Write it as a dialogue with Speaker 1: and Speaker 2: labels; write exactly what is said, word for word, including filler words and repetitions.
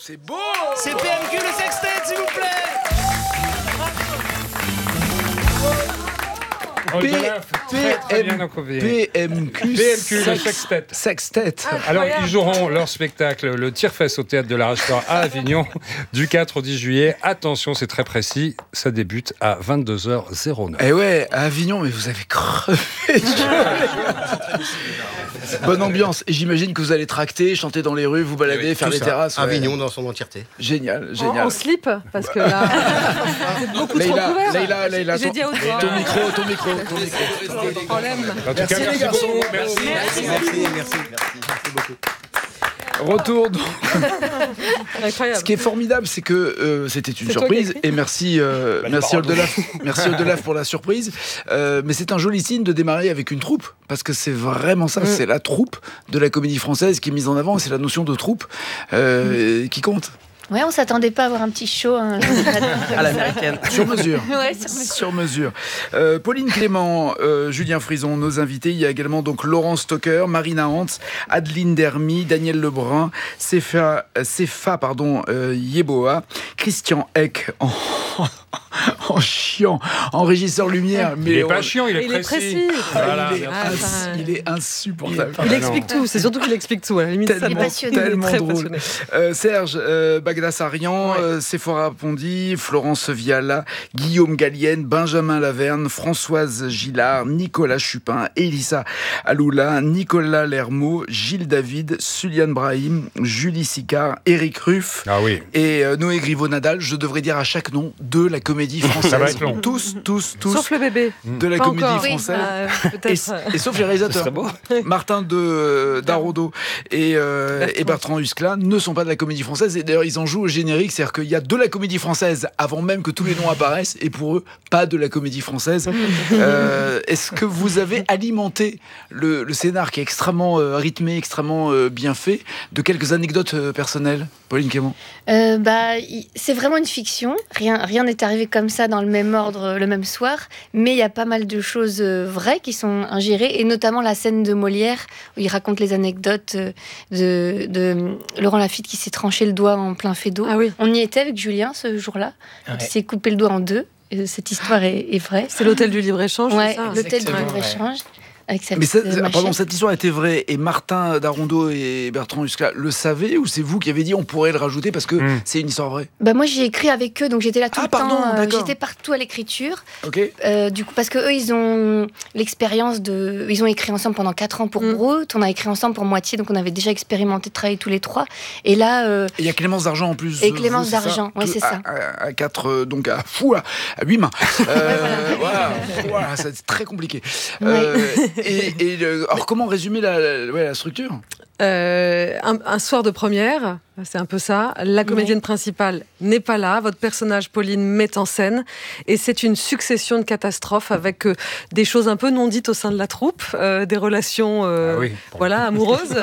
Speaker 1: C'est beau.
Speaker 2: C'est P M Q le sextet, s'il vous plaît.
Speaker 1: P-
Speaker 3: Très, très bien
Speaker 1: P-
Speaker 3: encodé.
Speaker 1: P M Q,
Speaker 3: P M Q, le sextet.
Speaker 1: Sextet.
Speaker 3: Alors, ils joueront leur spectacle, le Tire-Fesse au Théâtre de la Restaurant à Avignon, du quatre au dix juillet. Attention, c'est très précis, ça débute à vingt-deux heures neuf.
Speaker 1: Eh ouais, à Avignon, mais vous avez crevé. Bonne ambiance. Et j'imagine que vous allez tracter, chanter dans les rues, vous balader,
Speaker 4: Oui,
Speaker 1: faire
Speaker 4: tout
Speaker 1: les
Speaker 4: ça.
Speaker 1: terrasses. ouais.
Speaker 4: Avignon dans son entièreté.
Speaker 1: Génial,
Speaker 5: En,
Speaker 1: génial.
Speaker 5: en slip, parce que là, c'est beaucoup trop
Speaker 1: Leïla,
Speaker 5: couvert.
Speaker 1: Leïla, Leïla,
Speaker 5: J'ai
Speaker 1: ton,
Speaker 5: dit à haute voix.
Speaker 1: ton micro, ton micro, ton micro.
Speaker 5: Pas de problème.
Speaker 3: En tout
Speaker 1: Merci
Speaker 3: cas,
Speaker 1: les
Speaker 3: merci
Speaker 1: garçons.
Speaker 3: beaucoup. Merci.
Speaker 4: Merci, merci, merci, merci beaucoup.
Speaker 1: Retour. donc.
Speaker 5: Incroyable.
Speaker 1: Ce qui est formidable, c'est que euh, c'était une
Speaker 5: C'est toi
Speaker 1: surprise.
Speaker 5: qui as
Speaker 1: Et merci, euh, merci Oldelaf, merci Oldelaf pour la surprise. Euh, mais c'est un joli signe de démarrer avec une troupe, parce que c'est vraiment ça.
Speaker 5: Mm.
Speaker 1: C'est la troupe de la comédie française qui est mise en avant. C'est la notion de troupe euh, qui compte.
Speaker 6: Ouais, on s'attendait pas à avoir un petit show hein,
Speaker 2: À l'américaine.
Speaker 1: Sur mesure.
Speaker 6: Ouais, sur mesure.
Speaker 1: Sur mesure. Euh, Pauline Clément, euh, Julien Frison, nos invités. Il y a également donc Laurence Stocker, Marina Hans, Adeline Dermy, Daniel Lebrun, Sefa, Sefa pardon, euh, Yeboah, Christian Eck en, en chiant, en régisseur lumière.
Speaker 3: Il
Speaker 1: Mais
Speaker 3: est
Speaker 1: on-
Speaker 3: pas chiant, il est
Speaker 5: Il est
Speaker 3: précis.
Speaker 5: précis.
Speaker 3: Voilà.
Speaker 1: il, est
Speaker 5: Ah,
Speaker 1: ins-
Speaker 5: enfin,
Speaker 1: il est insupportable.
Speaker 5: Il
Speaker 3: Ah,
Speaker 5: explique tout, c'est surtout qu'il explique tout. À la limite, ça
Speaker 1: Tellement,
Speaker 5: me-
Speaker 6: passionné.
Speaker 5: il est
Speaker 1: tellement
Speaker 5: très
Speaker 1: drôle.
Speaker 5: passionné.
Speaker 1: Euh, Serge euh, Bagdasarian,
Speaker 5: Ouais.
Speaker 1: euh, Sephora Pondy, Florence Viala, Guillaume Gallienne, Benjamin Laverne, Françoise Gillard, Nicolas Chupin, Elissa Aloula, Nicolas Lermot, Gilles David, Suliane Brahim, Julie Sicard, Éric Ruff
Speaker 3: Ah oui.
Speaker 1: et euh, Noé Griveau-Nadal. Je devrais dire à chaque nom de la comédie française.
Speaker 3: Ça va être long.
Speaker 1: Tous, tous, tous
Speaker 5: Sauf le bébé.
Speaker 1: de la
Speaker 5: Pas
Speaker 1: comédie
Speaker 5: encore.
Speaker 1: française.
Speaker 5: Euh,
Speaker 1: Et,
Speaker 5: Peut-être.
Speaker 1: et sauf les réalisateurs,
Speaker 2: beau.
Speaker 1: Martin de euh, Darodo et, euh,
Speaker 5: Bertrand.
Speaker 1: et Bertrand Huskla ne sont pas de la comédie française. Et d'ailleurs, ils en jouent au générique, c'est-à-dire qu'il y a de la comédie française avant même que tous les noms apparaissent, et pour eux, pas de la comédie française. Euh, est-ce que vous avez alimenté le, le scénar qui est extrêmement euh, rythmé, extrêmement euh, bien fait, de quelques anecdotes euh, personnelles, Pauline Clément?
Speaker 6: Euh, bah, y- c'est vraiment une fiction. Rien rien n'est arrivé comme ça dans le même ordre, euh, le même soir. Mais il y a pas mal de choses euh, vraies qui sont ingérées, et notamment la scène de Molière où il raconte les anecdotes euh, de, de Laurent Lafitte qui s'est tranché le doigt en plein fait d'eau.
Speaker 5: Ah oui,
Speaker 6: On y était avec Julien ce jour-là.
Speaker 2: Ouais.
Speaker 6: Il s'est coupé le doigt en deux. Et cette histoire est, est vraie.
Speaker 5: c'est l'hôtel du libre-échange.
Speaker 6: Ouais,
Speaker 5: c'est ça
Speaker 6: l'hôtel du
Speaker 2: Exactement,
Speaker 6: libre-échange. Avec sa
Speaker 1: Mais ça-
Speaker 6: petite, euh,
Speaker 1: ah, pardon,
Speaker 6: machette.
Speaker 1: cette histoire était vraie, et Martin Darondo et Bertrand Huskla le savaient, ou c'est vous qui avez dit on pourrait le rajouter parce que
Speaker 3: Mm.
Speaker 1: c'est une histoire vraie?
Speaker 6: Bah moi j'ai écrit avec eux, donc j'étais là tout
Speaker 1: Ah,
Speaker 6: le
Speaker 1: pardon,
Speaker 6: temps. euh,
Speaker 1: d'accord.
Speaker 6: j'étais partout à l'écriture.
Speaker 1: Ok.
Speaker 6: Euh, du coup, parce que eux, ils ont l'expérience de. Ils ont écrit ensemble pendant quatre ans pour
Speaker 5: Mm.
Speaker 6: Brut. On a écrit ensemble pour moitié, donc on avait déjà expérimenté de travailler tous les trois. Et là, euh,
Speaker 1: Et il y a Clémence d'Argent en plus.
Speaker 6: Et
Speaker 1: euh,
Speaker 6: Clémence
Speaker 1: vous, c'est
Speaker 6: d'Argent, ouais,
Speaker 1: Tout-
Speaker 6: c'est
Speaker 1: à-
Speaker 6: ça.
Speaker 1: À, à quatre, euh, donc à fou, à, à huit mains. Euh, voilà, voilà, c'est très compliqué. Euh, et, et le- alors comment résumer la, la- ouais, la structure?
Speaker 5: Euh, un, un soir de première, c'est un peu ça. La comédienne principale n'est pas là. Votre personnage, Pauline, met en scène. Et c'est une succession de catastrophes avec euh, des choses un peu non dites au sein de la troupe, euh, des relations euh,
Speaker 3: Ah oui.
Speaker 5: voilà, amoureuses.